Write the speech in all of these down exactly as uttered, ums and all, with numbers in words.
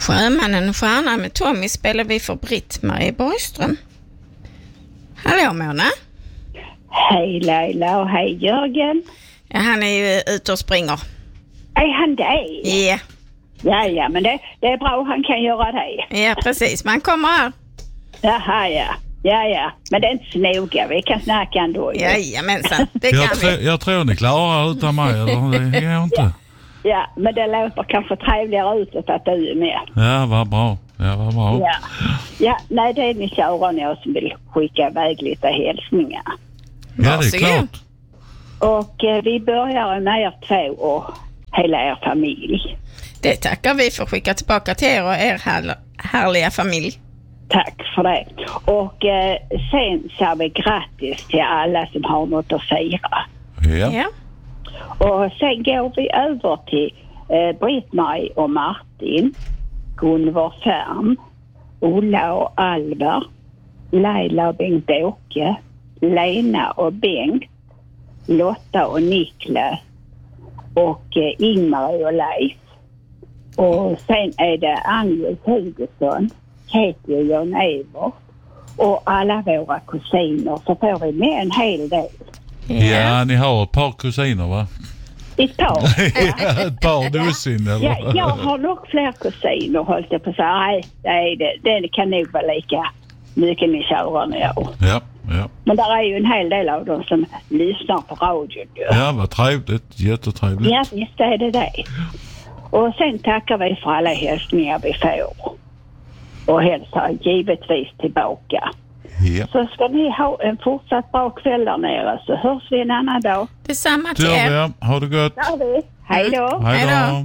Sjömannen och stjärnan med Tommy spelar vi för Britt-Marie Borgström. Hallå Mona. Hej Laila och hej Jörgen. Ja, han är ju ute och springer. Är han det? Ja. Ja, ja, men det, det är bra, han kan göra det. Ja, precis. Man kommer här. Jaha, ja. Ja, ja. Men det är inte så noga. Vi kan snacka ändå. Jajamensan, det kan jag, vi. tr- jag tror ni klarar utan mig, eller det är jag inte. Ja, men det låter kanske trevligare utåt att du är med. Ja, vad bra. Ja, vad bra. Ja, ja nej, det är ni Sören och jag som vill skicka iväg lite hälsningar. Ja, det är klart. Och eh, vi börjar med er två och hela er familj. Det tackar vi för att skicka tillbaka till er och er här, härliga familj. Tack för det. Och eh, sen säger vi grattis till alla som har något att fira. Ja. Ja. Och sen går vi över till eh, Britt-Marie och Martin, Gunvor Färm, Ola och Alvar, Laila och Bengt-Åke, Lena och Bengt, Lotta och Niklas och eh, Ingmar och Leif. Och sen är det Agnes Hugosson, Katie och Jan Evert och alla våra kusiner, så får vi med en hel del. Ja, ja ni har ett par kusiner, va? Ett par? Ja, ett par dussin, eller? Ja, jag har nog fler kusiner, hållt jag på att säga. Nej, nej det, det kan nog vara lika mycket ni kör än jag. Ja, ja. Men där är ju en hel del av dem som lyssnar på radion. Ja, vad trevligt. Jättetrevligt. Ja, visst är det det. Och sen tackar vi för alla hälsningar vi får. Och hälsar givetvis tillbaka. Ja. Så ska ni ha en fortsatt bra kväll där nere, så hörs vi en annan dag. Detsamma till Det er. gör vi. Ha det gott. Det har vi. Hej då. Hej då.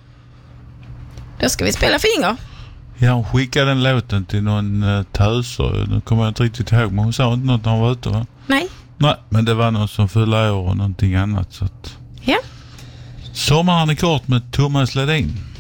Då ska vi spela finger. Ja, hon skickade den låten till någon uh, töser. Nu kommer jag inte riktigt ihåg, men hon sa inte något när hon var ute, va? Nej. Nej, men det var någon som fyllde år och någonting annat. Så att... Ja. Sommaren är kort med Thomas Ledin.